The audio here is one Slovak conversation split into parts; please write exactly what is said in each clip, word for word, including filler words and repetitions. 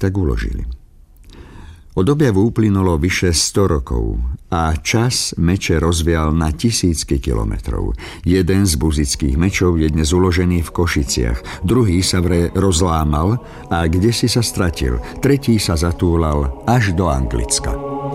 tak uložili. Od objavu uplynulo vyše sto rokov a čas meče rozvial na tisícky kilometrov. Jeden z buzických mečov je dnes uložený v Košiciach, druhý sa vraj rozlámal a kdesi sa stratil, tretí sa zatúlal až do Anglicka.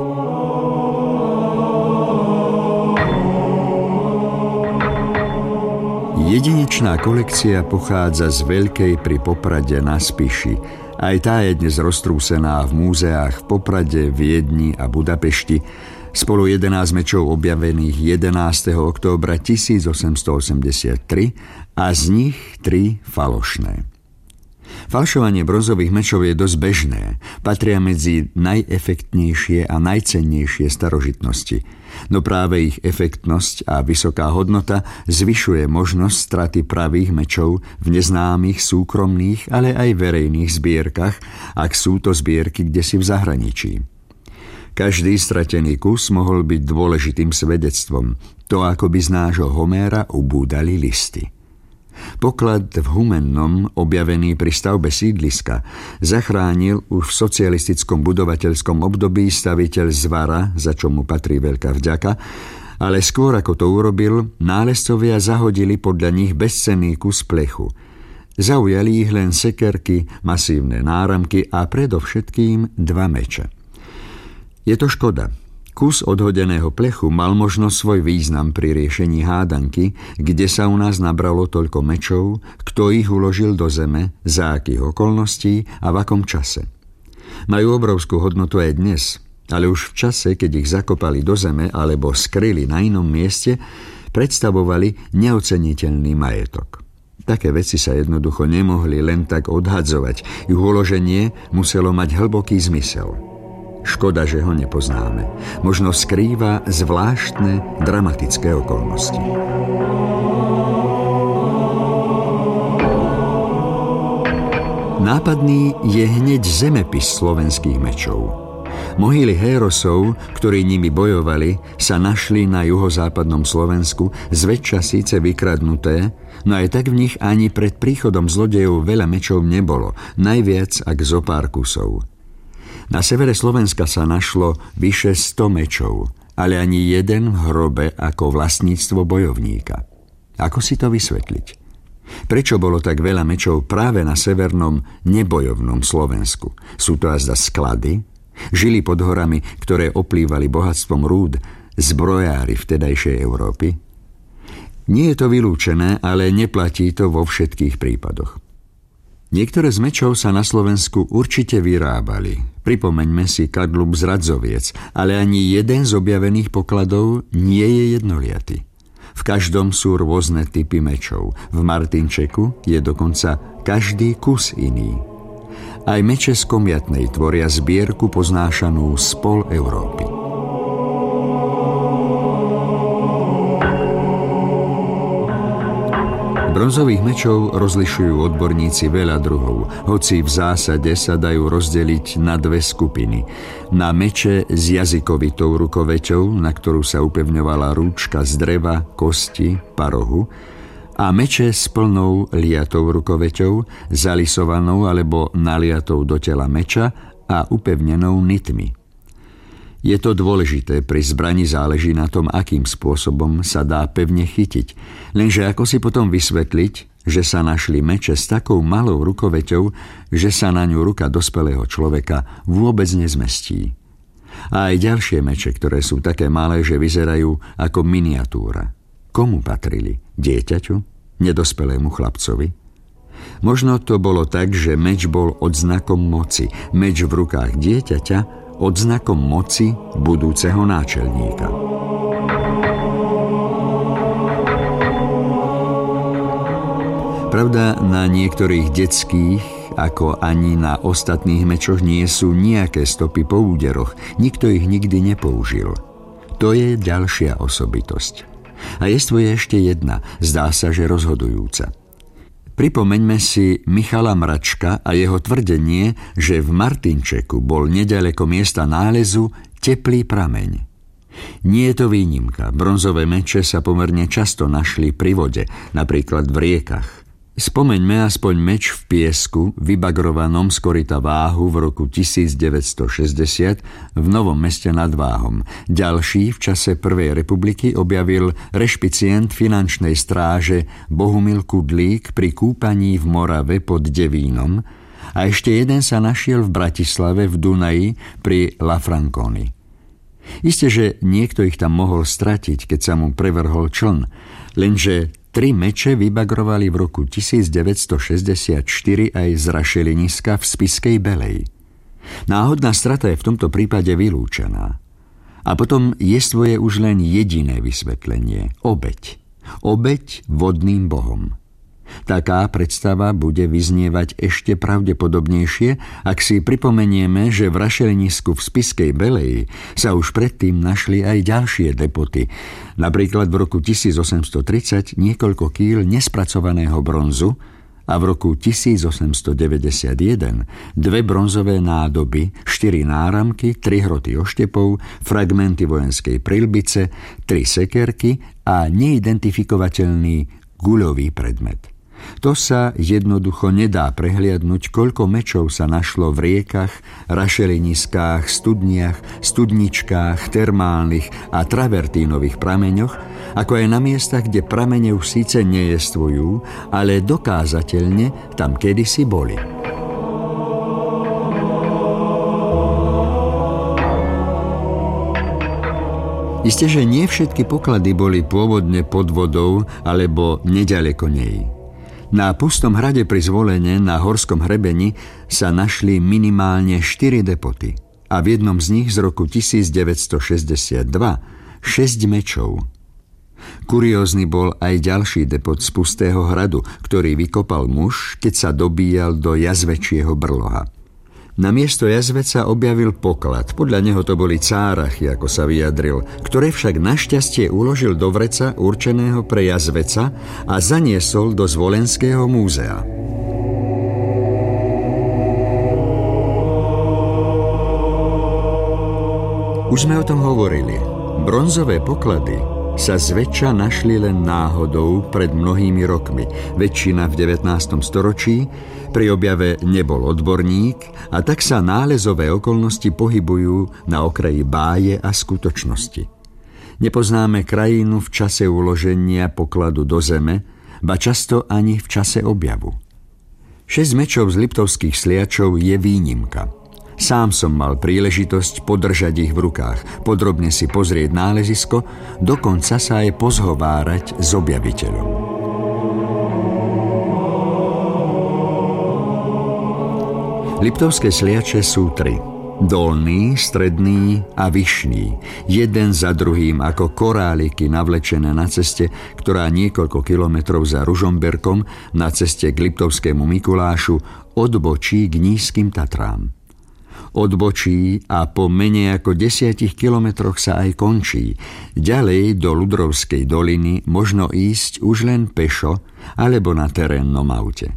Jedinečná kolekcia pochádza z Veľkej pri Poprade na Spiši. Aj tá je dnes roztrúsená v múzeách v Poprade, Viedni a Budapešti. Spolu jedenásť mečov objavených jedenásteho októbra tisícosemstoosemdesiattri a z nich tri falošné. Falšovanie bronzových mečov je dosť bežné. Patria medzi najefektnejšie a najcennejšie starožitnosti. No práve ich efektnosť a vysoká hodnota zvyšuje možnosť straty pravých mečov v neznámych súkromných, ale aj verejných zbierkach, ak sú to zbierky kdesi v zahraničí. Každý stratený kus mohol byť dôležitým svedectvom, to ako by z nášho Homéra ubúdali listy. Poklad v Humennom, objavený pri stavbe sídliska, zachránil už v socialistickom budovateľskom období staviteľ Zvara, za čo mu patrí veľká vďaka, ale skôr ako to urobil, nálezcovia zahodili podľa nich bezcenný kus plechu. Zaujali ich len sekerky, masívne náramky a predovšetkým dva meče. Je to škoda. Kus odhodeného plechu mal možno svoj význam pri riešení hádanky, kde sa u nás nabralo toľko mečov, kto ich uložil do zeme, za akých okolností a v akom čase. Majú obrovskú hodnotu aj dnes, ale už v čase, keď ich zakopali do zeme alebo skryli na inom mieste, predstavovali neoceniteľný majetok. Také veci sa jednoducho nemohli len tak odhadzovať. Ich uloženie muselo mať hlboký zmysel. Škoda, že ho nepoznáme. Možno skrýva zvláštne, dramatické okolnosti. Nápadný je hneď zemepis slovenských mečov. Mohýly hérosov, ktorí nimi bojovali, sa našli na juhozápadnom Slovensku, zväčša síce vykradnuté, no aj tak v nich ani pred príchodom zlodejov veľa mečov nebolo, najviac ak zo pár kusov. Na severe Slovenska sa našlo vyše sto mečov, ale ani jeden v hrobe ako vlastníctvo bojovníka. Ako si to vysvetliť? Prečo bolo tak veľa mečov práve na severnom nebojovnom Slovensku? Sú to azda sklady? Žili pod horami, ktoré oplývali bohatstvom rúd, zbrojári vtedajšej Európy? Nie je to vylúčené, ale neplatí to vo všetkých prípadoch. Niektoré z mečov sa na Slovensku určite vyrábali. Pripomeňme si kadlub z Radzoviec, ale ani jeden z objavených pokladov nie je jednoliaty. V každom sú rôzne typy mečov. V Martinčeku je dokonca každý kus iný. Aj meče z Komiatnej tvoria zbierku poznášanú z pol Európy. Bronzových mečov rozlišujú odborníci veľa druhov, hoci v zásade sa dajú rozdeliť na dve skupiny. Na meče s jazykovitou rukoveťou, na ktorú sa upevňovala rúčka z dreva, kosti, parohu, a meče s plnou liatou rukoveťou, zalisovanou alebo naliatou do tela meča a upevnenou nitmi. Je to dôležité, pri zbrani záleží na tom, akým spôsobom sa dá pevne chytiť. Lenže ako si potom vysvetliť, že sa našli meče s takou malou rukoveťou, že sa na ňu ruka dospelého človeka vôbec nezmestí. A aj ďalšie meče, ktoré sú také malé, že vyzerajú ako miniatúra. Komu patrili? Dieťaťu? Nedospelému chlapcovi? Možno to bolo tak, že meč bol odznakom moci. Meč v rukách dieťaťa odznakom moci budúceho náčelníka. Pravda, na niektorých detských, ako ani na ostatných mečoch nie sú nejaké stopy po úderoch. Nikto ich nikdy nepoužil. To je ďalšia osobitosť. A jest je ešte jedna, zdá sa, že rozhodujúca. Pripomeňme si Michala Mračka a jeho tvrdenie, že v Martinčeku bol neďaleko miesta nálezu teplý prameň. Nie je to výnimka. Bronzové meče sa pomerne často našli pri vode, napríklad v riekach. Spomeňme aspoň meč v piesku, vybagrovanom z koryta Váhu v roku tisícdeväťstošesťdesiat v Novom Meste nad Váhom. Ďalší v čase Prvej republiky objavil rešpicient finančnej stráže Bohumil Kudlík pri kúpaní v Morave pod Devínom a ešte jeden sa našiel v Bratislave v Dunaji pri La Franconi. Isté, že niekto ich tam mohol stratiť, keď sa mu prevrhol čln, lenže tri meče vybagrovali v roku tisícdeväťstošesťdesiatštyri aj z rašeliniska v Spišskej Belej. Náhodná strata je v tomto prípade vylúčená. A potom jestvuje už len jediné vysvetlenie – obeť. Obeť vodným bohom. Taká predstava bude vyznievať ešte pravdepodobnejšie, ak si pripomenieme, že v rašelinisku v Spišskej Belej sa už predtým našli aj ďalšie depoty. Napríklad v roku tisícosemstotridsať niekoľko kíl nespracovaného bronzu a v roku tisícosemstodeväťdesiatjeden dve bronzové nádoby, štyri náramky, tri hroty oštepov, fragmenty vojenskej prilbice, tri sekerky a neidentifikovateľný guľový predmet. To sa jednoducho nedá prehliadnúť, koľko mečov sa našlo v riekach, rašeliniskách, studniach, studničkách, termálnych a travertínových prameňoch, ako aj na miestach, kde pramene už síce nejestvujú, ale dokázateľne tam kedysi boli. Isté, že nie všetky poklady boli pôvodne pod vodou alebo neďaleko nej. Na Pustom hrade pri Zvolene na Horskom hrebení sa našli minimálne štyri depoty a v jednom z nich z roku tisícdeväťstošesťdesiatdva šesť mečov. Kuriózny bol aj ďalší depot z Pustého hradu, ktorý vykopal muž, keď sa dobíjal do jazvečieho brloha. Na miesto jazveca objavil poklad, podľa neho to boli cárachy, ako sa vyjadril, ktoré však našťastie uložil do vreca určeného pre jazveca a zaniesol do Zvolenského múzea. Už sme o tom hovorili. Bronzové poklady sa zväčša našli len náhodou pred mnohými rokmi. Väčšina v devätnástom storočí, pri objave nebol odborník a tak sa nálezové okolnosti pohybujú na okraji báje a skutočnosti. Nepoznáme krajinu v čase uloženia pokladu do zeme, ba často ani v čase objavu. Šesť mečov z liptovských sliačov je výnimka. Sám som mal príležitosť podržať ich v rukách, podrobne si pozrieť nálezisko, dokonca sa aj pozhovárať s objaviteľom. Liptovské sliače sú tri. Dolný, stredný a vyšný. Jeden za druhým ako koráliky navlečené na ceste, ktorá niekoľko kilometrov za Ružomberkom na ceste k Liptovskému Mikulášu odbočí k nízkym Tatrám. Odbočí a po menej ako desiatich kilometroch sa aj končí. Ďalej do Ľudrovskej doliny možno ísť už len pešo alebo na terénnom aute.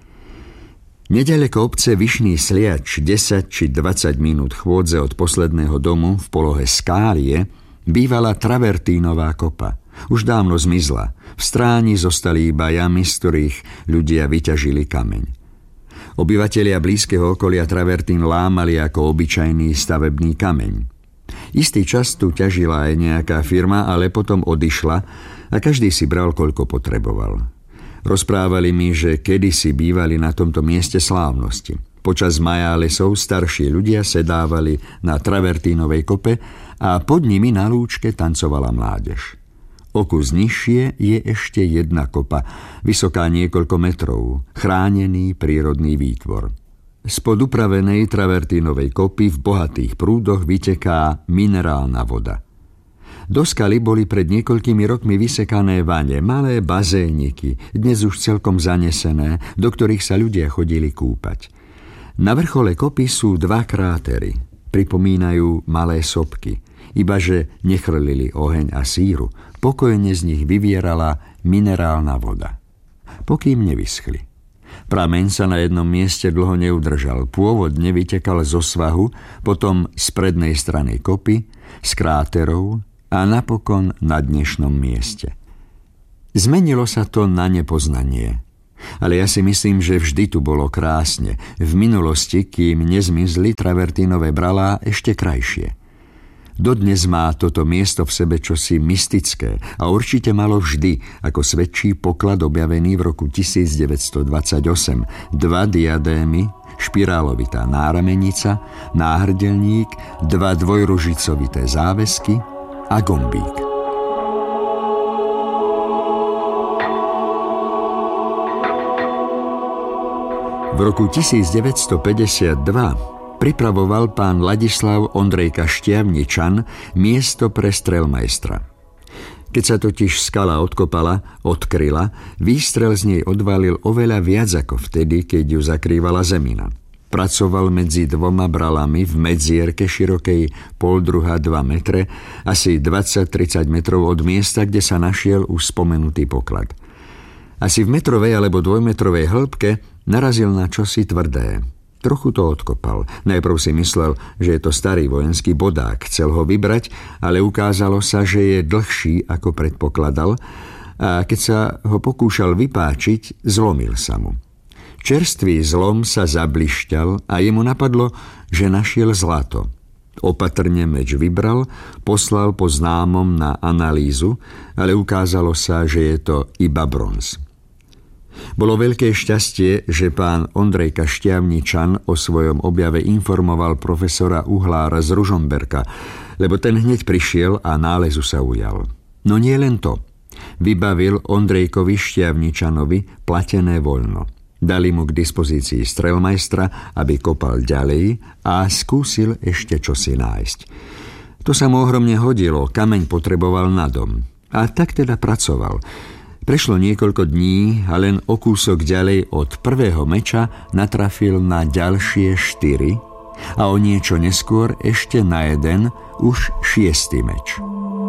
Nedaleko obce Vyšný Sliač, desať či dvadsať minút chôdze od posledného domu v polohe Skálie, bývala Travertínová kopa. Už dávno zmizla. V stráni zostali iba jamy, z ktorých ľudia vyťažili kameň. Obyvatelia blízkeho okolia Travertín lámali ako obyčajný stavebný kameň. Istý čas tu ťažila aj nejaká firma, ale potom odišla a každý si bral, koľko potreboval. Rozprávali mi, že kedysi bývali na tomto mieste slávnosti. Počas majálesov starší ľudia sedávali na Travertínovej kope a pod nimi na lúčke tancovala mládež. O kus nižšie je ešte jedna kopa, vysoká niekoľko metrov, chránený prírodný výtvor. Spod upravenej Travertínovej kopy v bohatých prúdoch vyteká minerálna voda. Do skaly boli pred niekoľkými rokmi vysekané vane, malé bazéniky, dnes už celkom zanesené, do ktorých sa ľudia chodili kúpať. Na vrchole kopy sú dva krátery, pripomínajú malé sopky, ibaže nechrlili oheň a síru, pokojne z nich vyvierala minerálna voda. Pokým nevyschli. Prameň sa na jednom mieste dlho neudržal, pôvodne vytekal zo svahu, potom z prednej strany kopy, z kráterov a napokon na dnešnom mieste. Zmenilo sa to na nepoznanie. Ale ja si myslím, že vždy tu bolo krásne. V minulosti, kým nezmizli travertínové bralá, ešte krajšie. Dodnes má toto miesto v sebe čosi mystické a určite malo vždy, ako svedčí poklad objavený v roku tisícdeväťstodvadsaťosem. Dva diadémy, špirálovitá náramenica, náhrdelník, dva dvojružicovité závesky a gombík. V roku tisícdeväťstopäťdesiatdva pripravoval pán Ladislav Ondrejka Štiavničan miesto pre strelmajstra. Keď sa totiž skala odkopala, odkryla, výstrel z nej odvalil oveľa viac ako vtedy, keď ju zakrývala zemina. Pracoval medzi dvoma bralami v medzierke širokej poldruha dva metre, asi dvadsať tridsať metrov od miesta, kde sa našiel už spomenutý poklad. Asi v metrovej alebo dvojmetrovej hĺbke narazil na čosi tvrdé. Trochu to odkopal. Najprv si myslel, že je to starý vojenský bodák. Chcel ho vybrať, ale ukázalo sa, že je dlhší, ako predpokladal, a keď sa ho pokúšal vypáčiť, zlomil sa mu. Čerstvý zlom sa zablišťal a jemu napadlo, že našiel zlato. Opatrne meč vybral, poslal po známom na analýzu, ale ukázalo sa, že je to iba bronz. Bolo veľké šťastie, že pán Ondrejka Štiavničan o svojom objave informoval profesora Uhlára z Ružomberka, lebo ten hneď prišiel a nálezu sa ujal. No nie len to. Vybavil Ondrejkovi Štiavničanovi platené voľno. Dali mu k dispozícii strelmajstra, aby kopal ďalej a skúsil ešte čosi nájsť. To sa mu ohromne hodilo, kameň potreboval na dom. A tak teda pracoval. Prešlo niekoľko dní a len o kúsok ďalej od prvého meča natrafil na ďalšie štyri a o niečo neskôr ešte na jeden, už šiestý meč.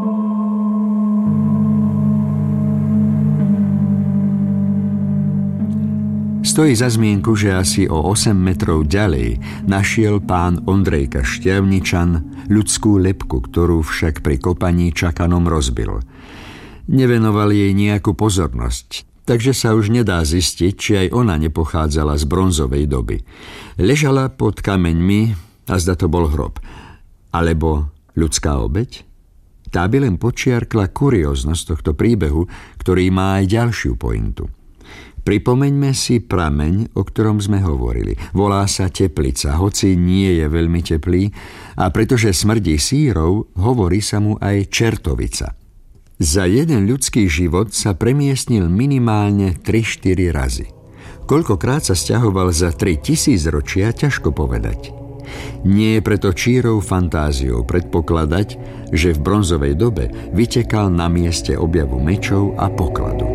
Stojí za zmienku, že asi o osem metrov ďalej našiel pán Ondrejka Štiavničan ľudskú lebku, ktorú však pri kopaní čakanom rozbil. Nevenoval jej nejakú pozornosť, takže sa už nedá zistiť, či aj ona nepochádzala z bronzovej doby. Ležala pod kameňmi a zda to bol hrob. Alebo ľudská obeť? Tá by len počiarkla kurióznosť tohto príbehu, ktorý má aj ďalšiu pointu. Pripomeňme si prameň, o ktorom sme hovorili. Volá sa Teplica, hoci nie je veľmi teplý, a pretože smrdí sírov, hovorí sa mu aj Čertovica. Za jeden ľudský život sa premiestnil minimálne tri štyri razy. Koľkokrát sa sťahoval za tri tisícročia, ťažko povedať. Nie je preto čírou fantáziou predpokladať, že v bronzovej dobe vytekal na mieste objavu mečov a pokladu.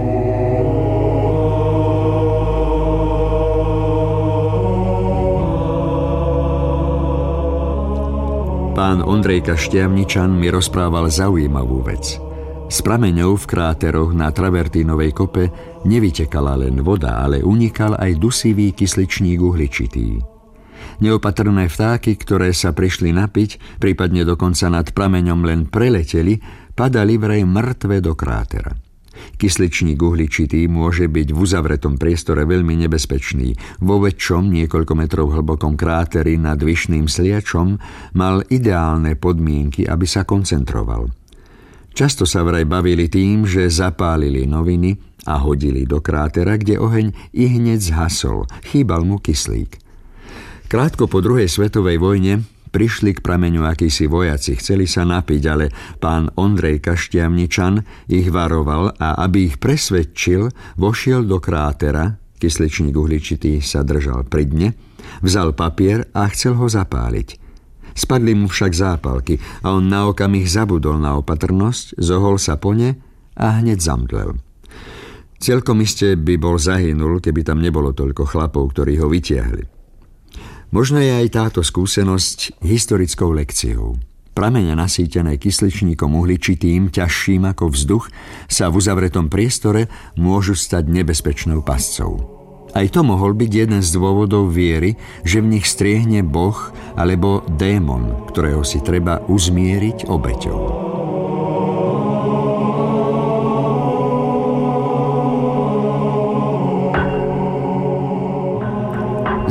Pán Ondrejka Štiavničan mi rozprával zaujímavú vec. Z prameňov v kráteroch na travertínovej kope nevytekala len voda, ale unikal aj dusivý kysličník uhličitý. Neopatrné vtáky, ktoré sa prišli napiť, prípadne dokonca nad prameňom len preleteli, padali vraj mŕtve do krátera. Kysličník uhličitý môže byť v uzavretom priestore veľmi nebezpečný. Vo väčšom, niekoľko metrov hlbokom kráteri nad Vyšným Sliačom mal ideálne podmienky, aby sa koncentroval. Často sa vraj bavili tým, že zapálili noviny a hodili do krátera, kde oheň i hneď zhasol, chýbal mu kyslík. Krátko po druhej svetovej vojne prišli k prameňu akísi vojaci, chceli sa napiť, ale pán Ondrejka Štiavničan ich varoval a aby ich presvedčil, vošiel do krátera, kysličník uhličitý sa držal pri dne, vzal papier a chcel ho zapáliť. Spadli mu však zápalky a on na okamih zabudol na opatrnosť, zohol sa po ne a hneď zamdlel. Celkom iste by bol zahynul, keby tam nebolo toľko chlapov, ktorí ho vytiahli. Možno je aj táto skúsenosť historickou lekciou. Pramene nasýtené kysličníkom uhličitým, ťažším ako vzduch, sa v uzavretom priestore môžu stať nebezpečnou pascou. Aj to mohol byť jeden z dôvodov viery, že v nich striehne Boh alebo démon, ktorého si treba uzmieriť obeťou.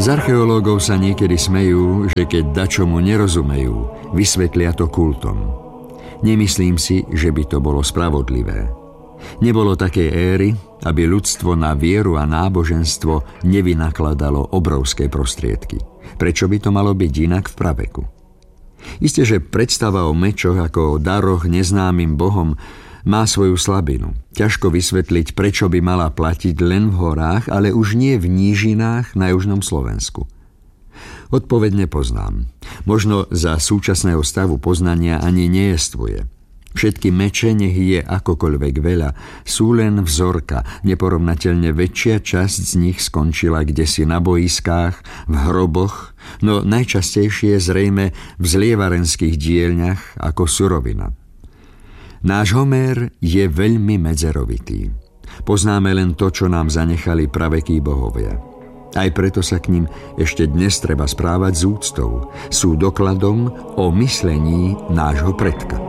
Z archeológov sa niekedy smejú, že keď dačomu nerozumejú, vysvetlia to kultom. Nemyslím si, že by to bolo spravodlivé. Nebolo takej éry, aby ľudstvo na vieru a náboženstvo nevynakladalo obrovské prostriedky. Prečo by to malo byť inak v praveku? Isté, že predstava o mečoch ako o daroch neznámym bohom má svoju slabinu. Ťažko vysvetliť, prečo by mala platiť len v horách, ale už nie v nížinách na južnom Slovensku. Odpoveď nepoznám. Možno za súčasného stavu poznania ani nejestvuje. Všetky meče, nech je akokoľvek veľa, sú len vzorka. Neporovnateľne väčšia časť z nich skončila kdesi na boiskách, v hroboch, no najčastejšie zrejme v zlievarenských dielňach ako surovina. Náš Homér je veľmi medzerovitý. Poznáme len to, čo nám zanechali pravekí bohovia. Aj preto sa k ním ešte dnes treba správať s úctou. Sú dokladom o myslení nášho predka.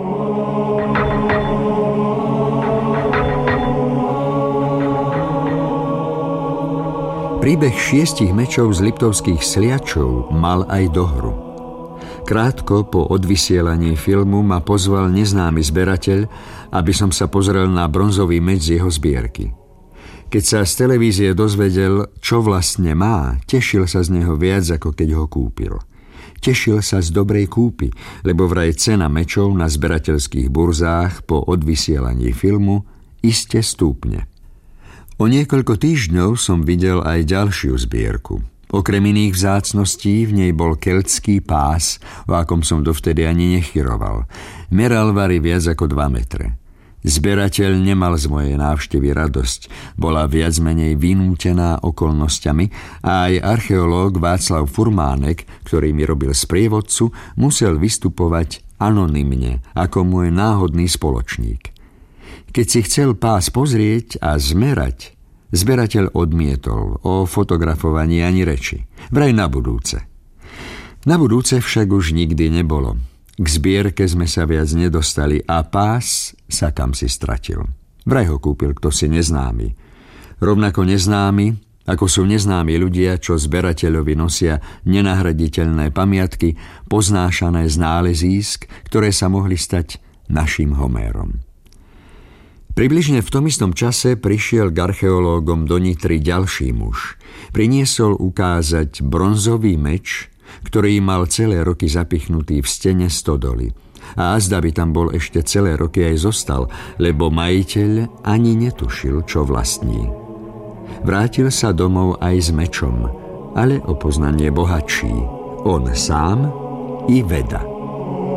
Príbeh šiestich mečov z liptovských sliačov mal aj dohru. Krátko po odvysielaní filmu ma pozval neznámy zberateľ, aby som sa pozrel na bronzový meč z jeho zbierky. Keď sa z televízie dozvedel, čo vlastne má, tešil sa z neho viac, ako keď ho kúpil. Tešil sa z dobrej kúpy, lebo vraj cena mečov na zberateľských burzách po odvysielaní filmu iste stúpne. O niekoľko týždňov som videl aj ďalšiu zbierku. Okrem iných vzácností v nej bol keltský pás, o akom som dovtedy ani nechyroval. Meral vari viac ako dva metre. Zberateľ nemal z mojej návštevy radosť. Bola viac menej vynútená okolnostiami a aj archeológ Václav Furmánek, ktorý mi robil sprievodcu, musel vystupovať anonymne ako môj náhodný spoločník. Keď si chcel pás pozrieť a zmerať, zberateľ odmietol, o fotografovaní ani reči. Vraj na budúce. Na budúce však už nikdy nebolo. K zbierke sme sa viac nedostali a pás sa kamsi stratil. Vraj ho kúpil ktosi neznámy. Rovnako neznámy, ako sú neznámi ľudia, čo zberateľovi nosia nenahraditeľné pamiatky, poznášané z nálezísk, ktoré sa mohli stať našim Homérom. Približne v tom istom čase prišiel k archeológom do Nitry ďalší muž. Priniesol ukázať bronzový meč, ktorý mal celé roky zapichnutý v stene stodoly. A azda by tam bol ešte celé roky aj zostal, lebo majiteľ ani netušil, čo vlastní. Vrátil sa domov aj s mečom, ale o poznanie bohatší. On sám i veda.